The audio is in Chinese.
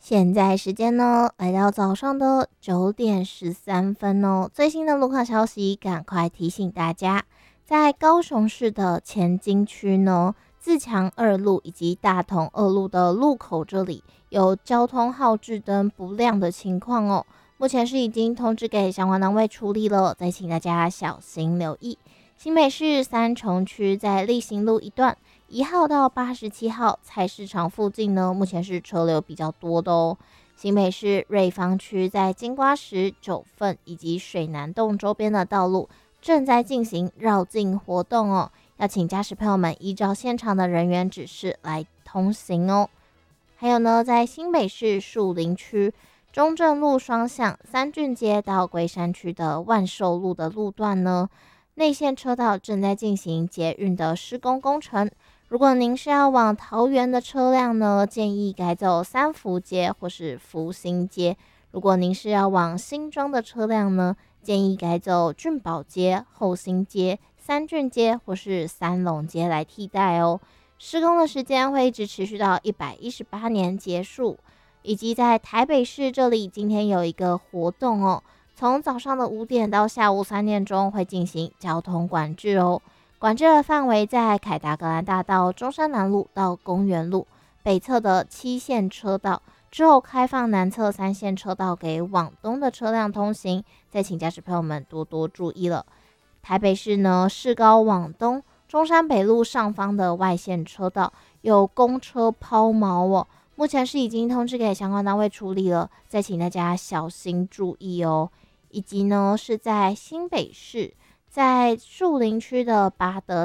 现在时间呢，来到早上的9点13分哦。最新的路况消息，赶快提醒大家，在高雄市的前金区呢，自强二路以及大同二路的路口这里有交通号志灯不亮的情况哦。目前是已经通知给相关单位处理了，再请大家小心留意。新北市三重区在立行路一段1号到87号菜市场附近呢，目前是车流比较多的哦。新北市瑞芳区在金瓜石、九份以及水南洞周边的道路正在进行绕境活动哦，要请驾驶朋友们依照现场的人员指示来通行哦。还有呢，在新北市树林区中正路双向三郡街到龟山区的万寿路的路段呢，内线车道正在进行捷运的施工工程。如果您是要往桃园的车辆呢，建议改走三福街或是福兴街；如果您是要往新庄的车辆呢，建议改走俊宝街、后兴街、三郡街或是三龙街来替代哦。施工的时间会一直持续到118年结束。以及在台北市这里，今天有一个活动哦，从早上的5点到下午3点钟会进行交通管制哦。管制的范围在凯达格兰大道中山南路到公园路北侧的7线车道，之后开放南侧3线车道给往东的车辆通行，再请驾驶朋友们多多注意了。台北市呢，市高往东中山北路上方的外线车道有公车抛锚哦，目前是已经通知给相关单位处理了，再请大家小心注意哦。以及呢，是在新北市在树林区的八德